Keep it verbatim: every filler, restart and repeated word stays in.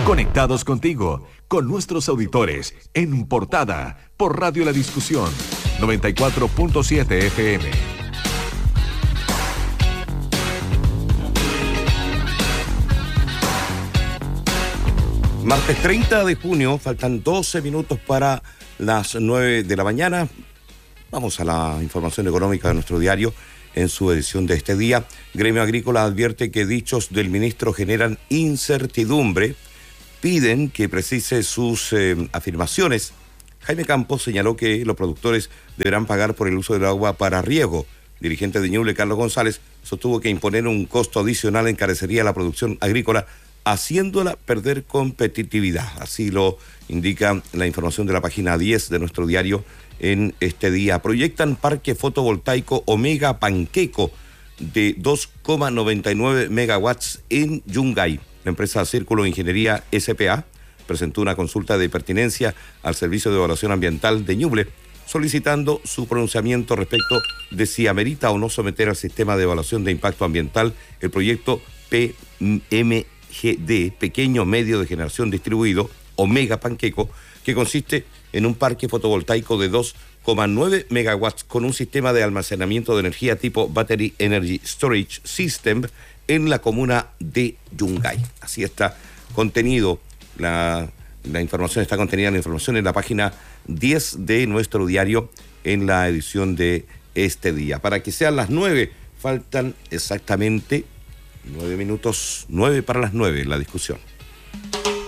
Conectados contigo, con nuestros auditores, en Portada, por Radio La Discusión, noventa y cuatro punto siete F M. Martes treinta de junio, faltan doce minutos para las nueve de la mañana. Vamos a la información económica de nuestro diario en su edición de este día. Gremio Agrícola advierte que dichos del ministro generan incertidumbre. Piden que precise sus eh, afirmaciones. Jaime Campos señaló que los productores deberán pagar por el uso del agua para riego. Dirigente de Ñuble, Carlos González, sostuvo que imponer un costo adicional encarecería la producción agrícola, haciéndola perder competitividad. Así lo indica la información de la página diez de nuestro diario en este día. Proyectan parque fotovoltaico Omega Panqueco de dos coma noventa y nueve megawatts en Yungay. La empresa Círculo Ingeniería S P A presentó una consulta de pertinencia al Servicio de Evaluación Ambiental de Ñuble, solicitando su pronunciamiento respecto de si amerita o no someter al sistema de evaluación de impacto ambiental el proyecto P M G D, Pequeño Medio de Generación Distribuido, Omega Panqueco, que consiste en un parque fotovoltaico de dos coma nueve megawatts con un sistema de almacenamiento de energía tipo Battery Energy Storage System en la comuna de Yungay. Así está contenido, la, la información está contenida en la información en la página diez de nuestro diario en la edición de este día. Para que sean las nueve, faltan exactamente nueve minutos, nueve para las nueve, la discusión.